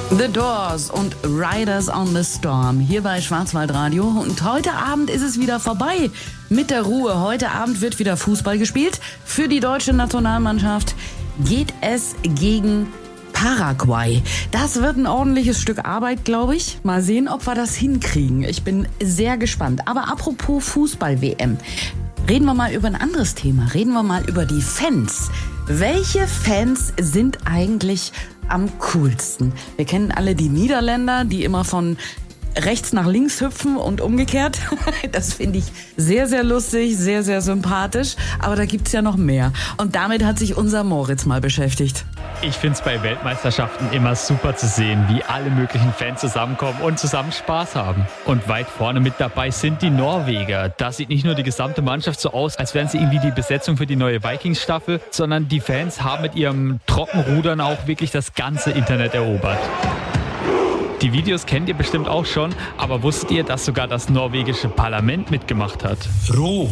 The Doors und Riders on the Storm hier bei Schwarzwaldradio. Und heute Abend ist es wieder vorbei mit der Ruhe. Heute Abend wird wieder Fußball gespielt. Für die deutsche Nationalmannschaft geht es gegen Paraguay. Das wird ein ordentliches Stück Arbeit, glaube ich. Mal sehen, ob wir das hinkriegen. Ich bin sehr gespannt. Aber apropos Fußball-WM. Reden wir mal über ein anderes Thema. Reden wir mal über die Fans. Welche Fans sind eigentlich am coolsten? Wir kennen alle die Niederländer, die immer von rechts nach links hüpfen und umgekehrt. Das finde ich sehr, sehr lustig, sehr, sehr sympathisch. Aber da gibt's ja noch mehr. Und damit hat sich unser Moritz mal beschäftigt. Ich finde es bei Weltmeisterschaften immer super zu sehen, wie alle möglichen Fans zusammenkommen und zusammen Spaß haben. Und weit vorne mit dabei sind die Norweger. Da sieht nicht nur die gesamte Mannschaft so aus, als wären sie irgendwie die Besetzung für die neue Vikings-Staffel, sondern die Fans haben mit ihrem Trockenrudern auch wirklich das ganze Internet erobert. Die Videos kennt ihr bestimmt auch schon, aber wusstet ihr, dass sogar das norwegische Parlament mitgemacht hat? Ro.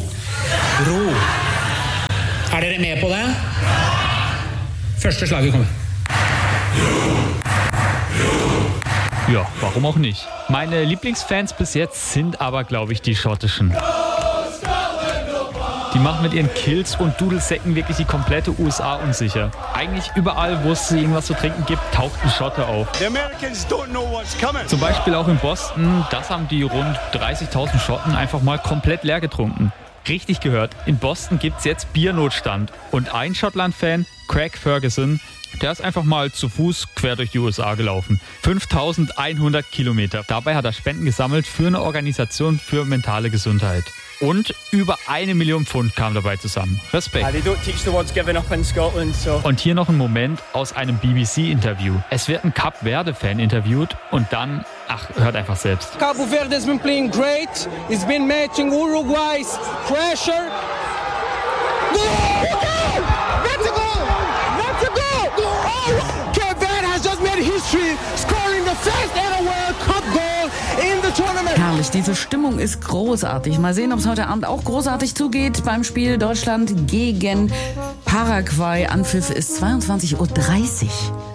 Er dere med på det? Første slaget kommer. Ja, warum auch nicht? Meine Lieblingsfans bis jetzt sind aber, glaube ich, die schottischen. Die machen mit ihren Kills und Dudelsäcken wirklich die komplette USA unsicher. Eigentlich überall, wo es irgendwas zu trinken gibt, taucht ein Schotte auf. Zum Beispiel auch in Boston, das haben die rund 30.000 Schotten einfach mal komplett leer getrunken. Richtig gehört, in Boston gibt's jetzt Biernotstand. Und ein Schottland-Fan, Craig Ferguson, der ist einfach mal zu Fuß quer durch die USA gelaufen. 5.100 Kilometer. Dabei hat er Spenden gesammelt für eine Organisation für mentale Gesundheit. Und über 1 Million Pfund kam dabei zusammen. Respekt. Und hier noch ein Moment aus einem BBC-Interview. Es wird ein Kap Verde-Fan interviewt und dann, hört einfach selbst. Cabo Verde has been playing great. It's been matching Uruguay's pressure. That's a goal! That's a goal! Oh! Cabo Verde has just made history, scoring the first ever World Cup goal in the tournament. Herrlich, diese Stimmung ist großartig. Mal sehen, ob es heute Abend auch großartig zugeht beim Spiel Deutschland gegen Paraguay. Anpfiff ist 22:30 Uhr.